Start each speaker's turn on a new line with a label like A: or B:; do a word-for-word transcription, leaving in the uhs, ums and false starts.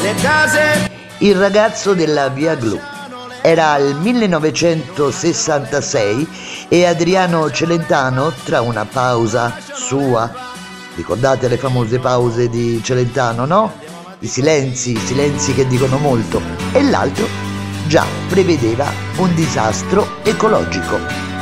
A: le case.
B: Il ragazzo della Via Glu. Era il millenovecentosessantasei e Adriano Celentano, tra una pausa sua, ricordate le famose pause di Celentano, no? I silenzi, i silenzi che dicono molto, e l'altro già prevedeva un disastro ecologico.